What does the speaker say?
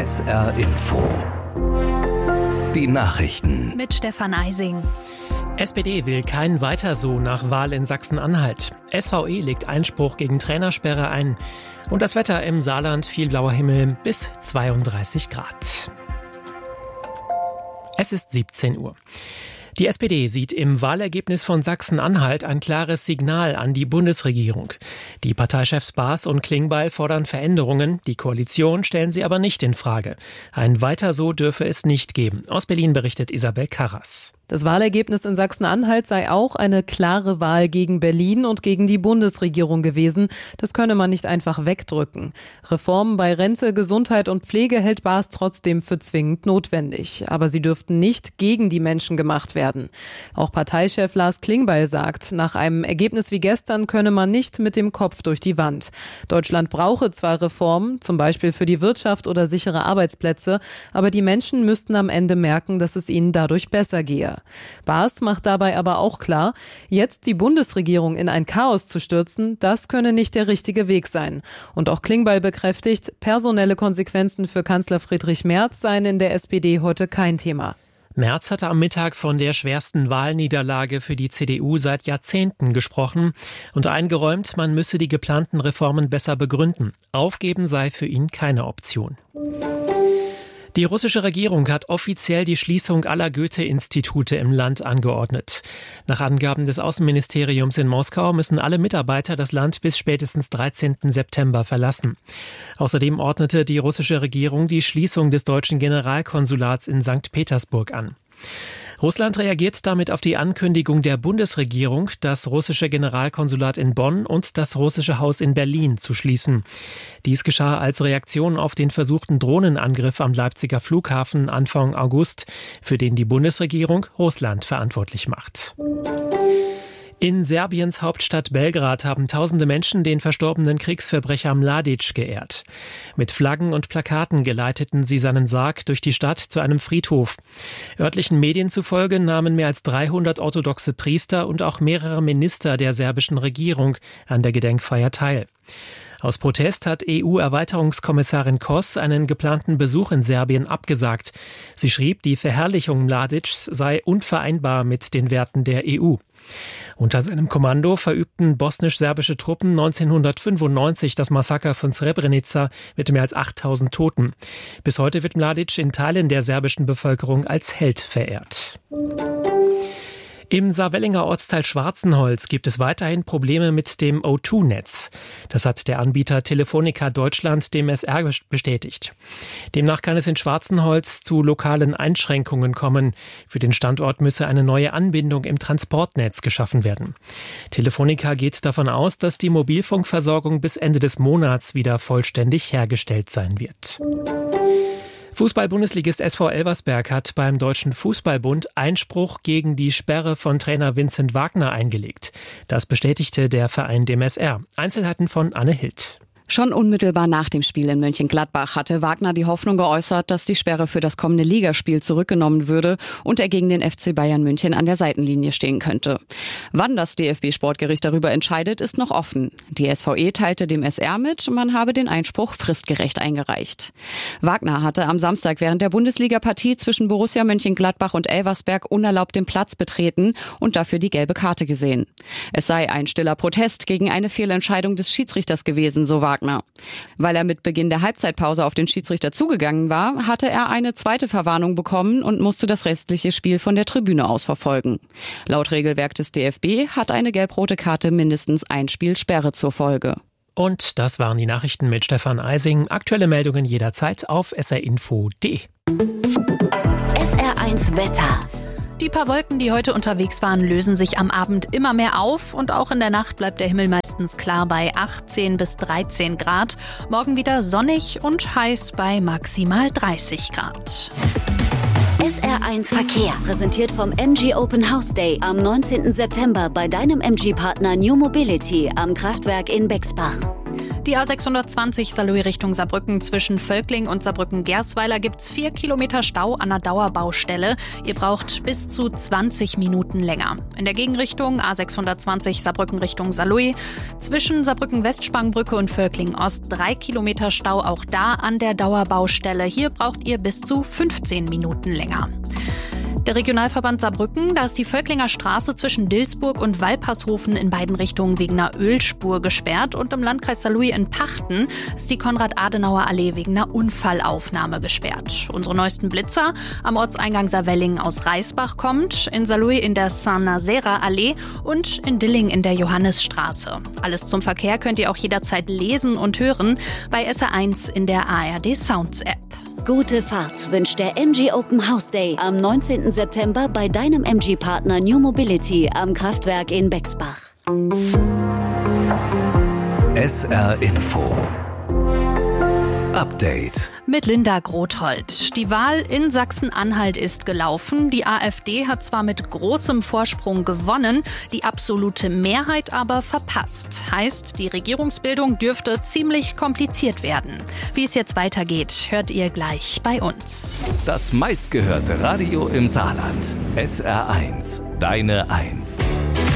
SR Info. Die Nachrichten. Mit Stefan Eising. SPD will kein Weiter so nach Wahl in Sachsen-Anhalt. SVE legt Einspruch gegen Trainersperre ein. Und das Wetter im Saarland: viel blauer Himmel bis 32 Grad. Es ist 17 Uhr. Die SPD sieht im Wahlergebnis von Sachsen-Anhalt ein klares Signal an die Bundesregierung. Die Parteichefs Baas und Klingbeil fordern Veränderungen. Die Koalition stellen sie aber nicht in Frage. Ein Weiter so dürfe es nicht geben. Aus Berlin berichtet Isabel Karras. Das Wahlergebnis in Sachsen-Anhalt sei auch eine klare Wahl gegen Berlin und gegen die Bundesregierung gewesen. Das könne man nicht einfach wegdrücken. Reformen bei Rente, Gesundheit und Pflege hält Baas trotzdem für zwingend notwendig. Aber sie dürften nicht gegen die Menschen gemacht werden. Auch Parteichef Lars Klingbeil sagt, nach einem Ergebnis wie gestern könne man nicht mit dem Kopf durch die Wand. Deutschland brauche zwar Reformen, zum Beispiel für die Wirtschaft oder sichere Arbeitsplätze, aber die Menschen müssten am Ende merken, dass es ihnen dadurch besser gehe. Baas macht dabei aber auch klar, jetzt die Bundesregierung in ein Chaos zu stürzen, das könne nicht der richtige Weg sein. Und auch Klingbeil bekräftigt, personelle Konsequenzen für Kanzler Friedrich Merz seien in der SPD heute kein Thema. Merz hatte am Mittag von der schwersten Wahlniederlage für die CDU seit Jahrzehnten gesprochen und eingeräumt, man müsse die geplanten Reformen besser begründen. Aufgeben sei für ihn keine Option. Die russische Regierung hat offiziell die Schließung aller Goethe-Institute im Land angeordnet. Nach Angaben des Außenministeriums in Moskau müssen alle Mitarbeiter das Land bis spätestens 13. September verlassen. Außerdem ordnete die russische Regierung die Schließung des deutschen Generalkonsulats in St. Petersburg an. Russland reagiert damit auf die Ankündigung der Bundesregierung, das russische Generalkonsulat in Bonn und das russische Haus in Berlin zu schließen. Dies geschah als Reaktion auf den versuchten Drohnenangriff am Leipziger Flughafen Anfang August, für den die Bundesregierung Russland verantwortlich macht. In Serbiens Hauptstadt Belgrad haben tausende Menschen den verstorbenen Kriegsverbrecher Mladic geehrt. Mit Flaggen und Plakaten geleiteten sie seinen Sarg durch die Stadt zu einem Friedhof. Örtlichen Medien zufolge nahmen mehr als 300 orthodoxe Priester und auch mehrere Minister der serbischen Regierung an der Gedenkfeier teil. Aus Protest hat EU-Erweiterungskommissarin Kos einen geplanten Besuch in Serbien abgesagt. Sie schrieb, die Verherrlichung Mladics sei unvereinbar mit den Werten der EU. Unter seinem Kommando verübten bosnisch-serbische Truppen 1995 das Massaker von Srebrenica mit mehr als 8000 Toten. Bis heute wird Mladic in Teilen der serbischen Bevölkerung als Held verehrt. Im Saarvellinger Ortsteil Schwarzenholz gibt es weiterhin Probleme mit dem O2-Netz. Das hat der Anbieter Telefonica Deutschland dem SR bestätigt. Demnach kann es in Schwarzenholz zu lokalen Einschränkungen kommen. Für den Standort müsse eine neue Anbindung im Transportnetz geschaffen werden. Telefonica geht davon aus, dass die Mobilfunkversorgung bis Ende des Monats wieder vollständig hergestellt sein wird. Fußball-Bundesligist SV Elversberg hat beim Deutschen Fußballbund Einspruch gegen die Sperre von Trainer Vincent Wagner eingelegt. Das bestätigte der Verein dem SR. Einzelheiten von Anne Hild. Schon unmittelbar nach dem Spiel in Mönchengladbach hatte Wagner die Hoffnung geäußert, dass die Sperre für das kommende Ligaspiel zurückgenommen würde und er gegen den FC Bayern München an der Seitenlinie stehen könnte. Wann das DFB-Sportgericht darüber entscheidet, ist noch offen. Die SVE teilte dem SR mit, man habe den Einspruch fristgerecht eingereicht. Wagner hatte am Samstag während der Bundesliga-Partie zwischen Borussia Mönchengladbach und Elversberg unerlaubt den Platz betreten und dafür die gelbe Karte gesehen. Es sei ein stiller Protest gegen eine Fehlentscheidung des Schiedsrichters gewesen, so Wagner. Weil er mit Beginn der Halbzeitpause auf den Schiedsrichter zugegangen war, hatte er eine zweite Verwarnung bekommen und musste das restliche Spiel von der Tribüne aus verfolgen. Laut Regelwerk des DFB hat eine gelb-rote Karte mindestens ein Spiel Sperre zur Folge. Und das waren die Nachrichten mit Stefan Eising. Aktuelle Meldungen jederzeit auf srinfo.de. SR1 Wetter. Die paar Wolken, die heute unterwegs waren, lösen sich am Abend immer mehr auf und auch in der Nacht bleibt der Himmel meistens klar bei 18 bis 13 Grad. Morgen wieder sonnig und heiß bei maximal 30 Grad. SR1 Verkehr, präsentiert vom MG Open House Day am 19. September bei deinem MG-Partner New Mobility am Kraftwerk in Bexbach. Die A620 Saarlouis Richtung Saarbrücken zwischen Völkling und Saarbrücken-Gersweiler gibt's 4 Kilometer Stau an der Dauerbaustelle. Ihr braucht bis zu 20 Minuten länger. In der Gegenrichtung A620 Saarbrücken Richtung Saarlouis zwischen Saarbrücken-Westspangenbrücke und Völkling-Ost 3 Kilometer Stau, auch da an der Dauerbaustelle. Hier braucht ihr bis zu 15 Minuten länger. Der Regionalverband Saarbrücken, da ist die Völklinger Straße zwischen Dilsburg und Walpershofen in beiden Richtungen wegen einer Ölspur gesperrt und im Landkreis Saarlouis in Pachten ist die Konrad-Adenauer-Allee wegen einer Unfallaufnahme gesperrt. Unsere neuesten Blitzer: am Ortseingang Saarwelling aus Reisbach kommt, in Saarlouis in der Saint-Nazaire-Allee und in Dilling in der Johannisstraße. Alles zum Verkehr könnt ihr auch jederzeit lesen und hören bei SR1 in der ARD Sounds App. Gute Fahrt wünscht der MG Open House Day am 19. September bei deinem MG-Partner New Mobility am Kraftwerk in Bexbach. SR Info Update Mit Linda Grothold. Die Wahl in Sachsen-Anhalt ist gelaufen. Die AfD hat zwar mit großem Vorsprung gewonnen, die absolute Mehrheit aber verpasst. Heißt, die Regierungsbildung dürfte ziemlich kompliziert werden. Wie es jetzt weitergeht, hört ihr gleich bei uns. Das meistgehörte Radio im Saarland. SR1, deine 1.